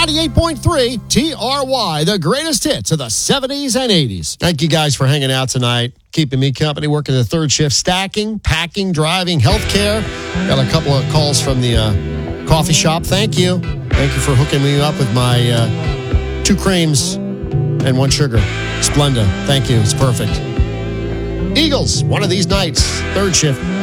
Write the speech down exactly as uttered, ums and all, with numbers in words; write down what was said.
ninety-eight point three T R Y, the greatest hits of the seventies and eighties. Thank you guys for hanging out tonight, keeping me company, working the third shift, stacking, packing, driving, healthcare. Got a couple of calls from the uh, coffee shop. Thank you. Thank you for hooking me up with my uh, two creams and one sugar. Splenda. Thank you. It's perfect. Eagles, one of these nights, third shift.